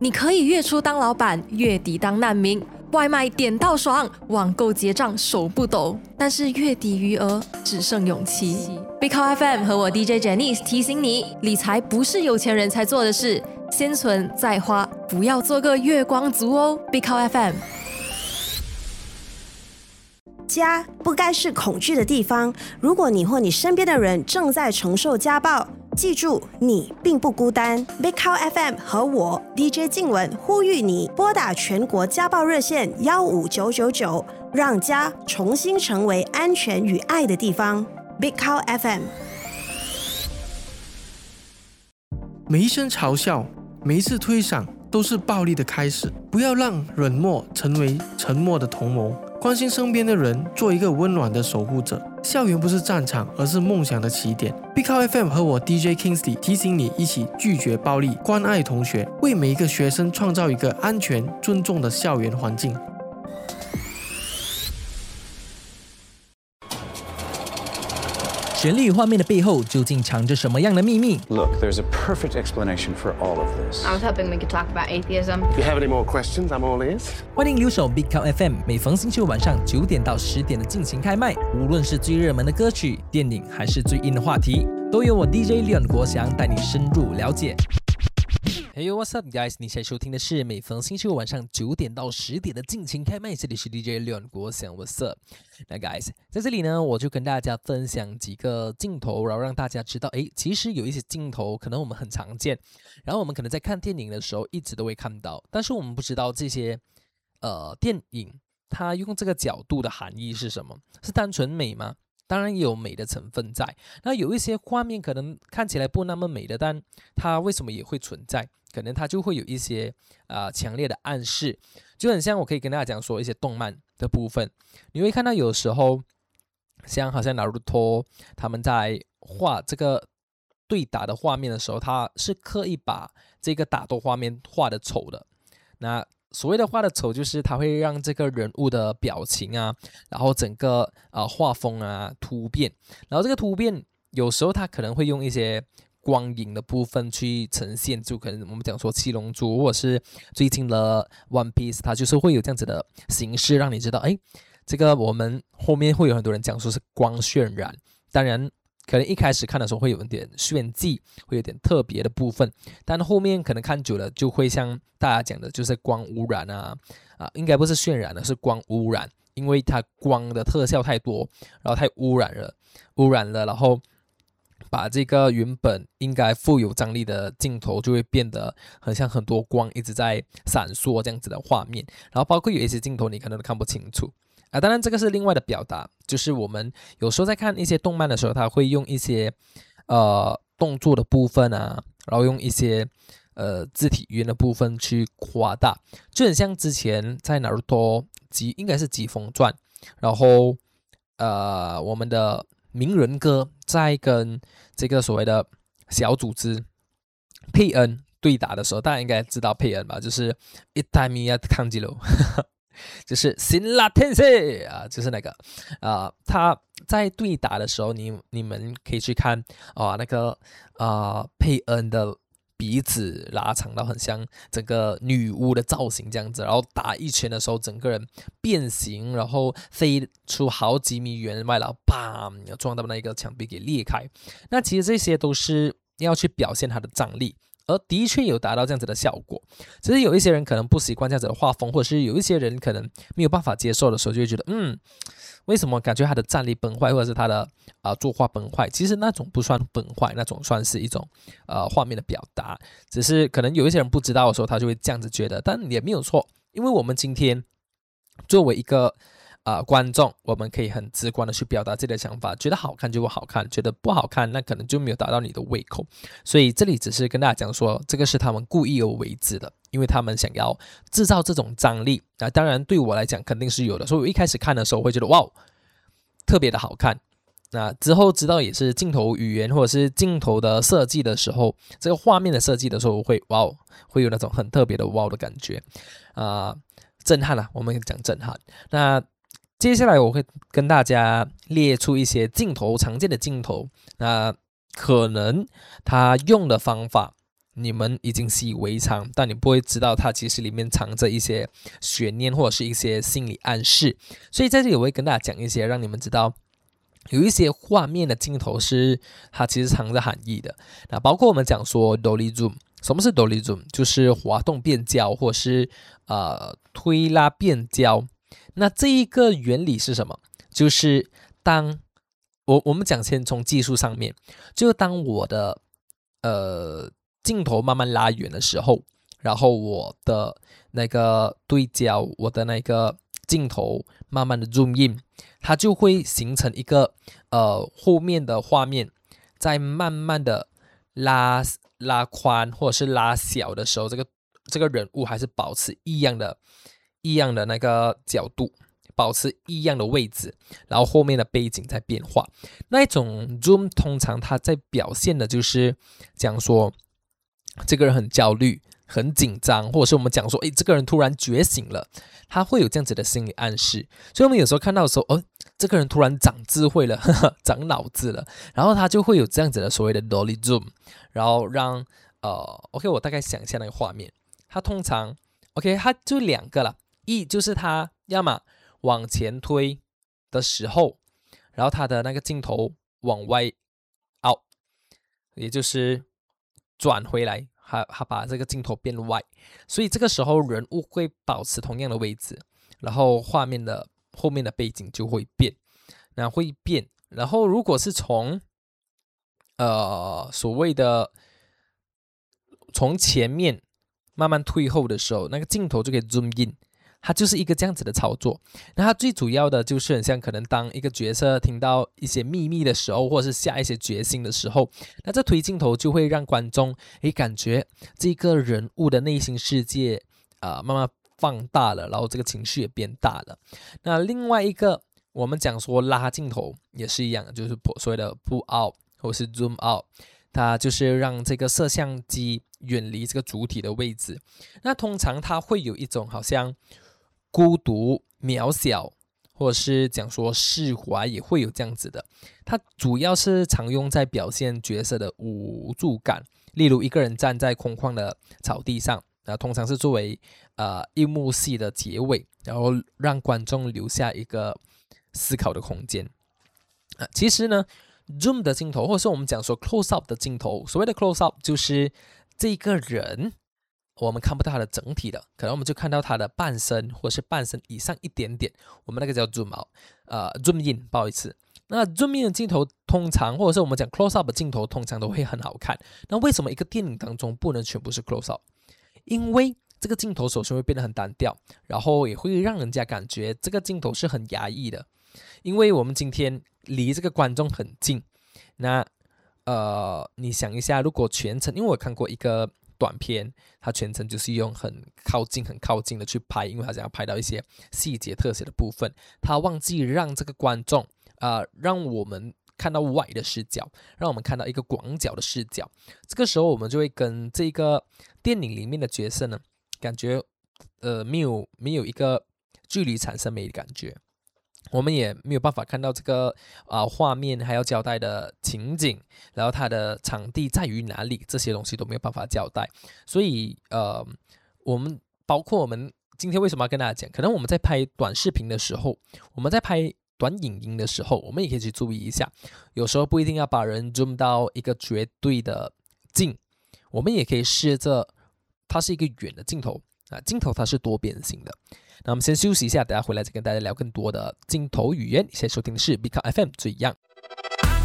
你可以月初当老板，月底当难民，外卖点到爽，网购结账手不抖，但是月底余额只剩勇气。Big Cow FM 和我 DJ Janice 提醒你，理财不是有钱人才做的事，先存再花，不要做个月光族哦。Big Cow FM。 家不该是恐惧的地方。如果你或你身边的人正在承受家暴，记住，你并不孤单。Big Cow FM 和我 DJ 静雯呼吁你拨打全国家暴热线15999，让家重新成为安全与爱的地方。Big Cow FM。 每一声嘲笑，每一次推搡，都是暴力的开始。不要让冷漠成为沉默的同谋。关心身边的人，做一个温暖的守护者。校园不是战场，而是梦想的起点。Big Cow FM 和我 DJ Kingsley 提醒你，一起拒绝暴力，关爱同学，为每一个学生创造一个安全、尊重的校园环境。 绚丽画面的背后究竟藏着什么样的秘密？ Look, there's a perfect explanation for all of this. I was hoping we could talk about atheism. If you have any more questions, I'm all ears. 欢迎留守 Big Cow FM， 每逢星期五晚上9点到10点的尽情开麦。无论是最热门的歌曲、电影，还是最硬的话题，都由我 DJ Leon 国祥带你深入了解。Hey what's up guys， 你现在收听的是每逢星期五晚上9点到10点的尽情开麦，这里是 DJ Leon 国祥 What's up。 那 guys 在这里呢，我就跟大家分享几个镜头，然后让大家知道其实有一些镜头可能我们很常见，然后我们可能在看电影的时候一直都会看到，但是我们不知道这些电影它用这个角度的含义是什么，是单纯美吗？当然也有美的成分在，那有一些画面可能看起来不那么美的，但它为什么也会存在？可能它就会有一些强烈的暗示，就很像我可以跟大家讲说一些动漫的部分，你会看到有时候好像 Naruto 他们在画这个对打的画面的时候，他是刻意把这个打斗画面画的丑的。那所谓的画的丑，就是它会让这个人物的表情啊，然后整个画风啊突变，然后这个突变有时候它可能会用一些光影的部分去呈现，就可能我们讲说七龙珠，或者是最近的 One Piece， 它就是会有这样子的形式，让你知道，这个我们后面会有很多人讲说是光渲染，当然可能一开始看的时候会有一点炫技，会有点特别的部分，但后面可能看久了就会像大家讲的，就是光污染应该不是渲染的，是光污染，因为它光的特效太多，然后太污染了，然后把这个原本应该富有张力的镜头就会变得很像很多光一直在闪烁这样子的画面，然后包括有一些镜头你可能都看不清楚当然这个是另外的表达，就是我们有时候在看一些动漫的时候，他会用一些动作的部分然后用一些肢体语言的部分去夸大，就很像之前在 Naruto 应该是疾风传，然后我们的鸣人哥在跟这个所谓的小组织佩恩对打的时候，大家应该知道佩恩吧，就是Itamiya Tanjiro 就是辛拉天色就是那个他在对打的时候，你们可以去看那个佩恩的鼻子拉长到很像整个女巫的造型这样子，然后打一拳的时候整个人变形，然后飞出好几米远外，然后砰撞到那个墙壁给裂开。那其实这些都是要去表现它的张力，而的确有达到这样子的效果。只是有一些人可能不习惯这样子的画风，或者是有一些人可能没有办法接受的时候，就会觉得为什么感觉他的战力崩坏，或者是他的作画崩坏？其实那种不算崩坏，那种算是一种画面的表达。只是可能有一些人不知道的时候，他就会这样子觉得，但也没有错，因为我们今天作为一个观众，我们可以很直观的去表达自己的想法，觉得好看就会好看，觉得不好看那可能就没有达到你的胃口。所以这里只是跟大家讲说，这个是他们故意而为之的，因为他们想要制造这种张力当然对我来讲肯定是有的，所以我一开始看的时候会觉得哇特别的好看。那之后知道也是镜头语言或者是镜头的设计的时候，这个画面的设计的时候会有那种很特别的的感觉震撼我们讲震撼。那接下来我会跟大家列出一些镜头常见的镜头，那可能他用的方法你们已经习以为常，但你不会知道它其实里面藏着一些悬念或者是一些心理暗示。所以在这里我会跟大家讲一些，让你们知道有一些画面的镜头是它其实藏着含义的。那包括我们讲说 Dolly Zoom， 什么是 Dolly Zoom？ 就是滑动变焦或是推拉变焦。那这一个原理是什么？就是当我们讲先从技术上面，就当我的镜头慢慢拉远的时候，然后我的那个对焦，我的那个镜头慢慢的 zoom in， 它就会形成一个后面的画面在慢慢的拉宽或者是拉小的时候，这个人物还是保持一样的那个角度，保持一样的位置，然后后面的背景在变化。那一种 zoom 通常它在表现的就是讲说这个人很焦虑很紧张，或者是我们讲说这个人突然觉醒了，他会有这样子的心理暗示。所以我们有时候看到的时候这个人突然长智慧了长脑子了，然后他就会有这样子的所谓的 Dolly Zoom， 然后让OK 我大概想一下那个画面，他通常 OK 他就两个了，一就是他要么往前推的时候，然后他的那个镜头往外 out， 也就是转回来，他把这个镜头变外，所以这个时候人物会保持同样的位置，然后画面的后面的背景就会变，然后如果是从所谓的从前面慢慢退后的时候，那个镜头就可以 zoom in，它就是一个这样子的操作。那它最主要的就是很像可能当一个角色听到一些秘密的时候，或者是下一些决心的时候，那这推镜头就会让观众感觉这个人物的内心世界慢慢放大了，然后这个情绪也变大了。那另外一个我们讲说拉镜头也是一样，就是所谓的 pull out 或是 zoom out， 它就是让这个摄像机远离这个主体的位置。那通常它会有一种好像孤独渺小，或者是讲说释怀，也会有这样子的。它主要是常用在表现角色的无助感，例如一个人站在空旷的草地上，通常是作为一幕戏的结尾，然后让观众留下一个思考的空间。其实呢 zoom 的镜头，或者是我们讲说 close up 的镜头，所谓的 close up 就是这个人我们看不到他的整体的，可能我们就看到他的半身或是半身以上一点点，我们那个叫 zoom out zoom in， 不好意思。那 zoom in 的镜头通常，或者是我们讲 close up 的镜头通常都会很好看。那为什么一个电影当中不能全部是 close up？ 因为这个镜头首先会变得很单调，然后也会让人家感觉这个镜头是很压抑的。因为我们今天离这个观众很近，那你想一下，如果全程，因为我看过一个短片，它全程就是用很靠近的去拍，因为他想要拍到一些细节特写的部分，他忘记让这个观众让我们看到外的视角，让我们看到一个广角的视角。这个时候我们就会跟这个电影里面的角色呢，感觉没有一个距离产生美的感觉，我们也没有办法看到这个画面还要交代的情景，然后它的场地在于哪里，这些东西都没有办法交代。所以我们包括我们今天为什么要跟大家讲，可能我们在拍短视频的时候，我们在拍短影音的时候，我们也可以去注意一下，有时候不一定要把人 zoom 到一个绝对的近，我们也可以试着它是一个远的镜头，镜头它是多边形的。那我们先休息一下，等下回来再跟大家聊更多的镜头语言。你现在收听的是 Big FM 最样。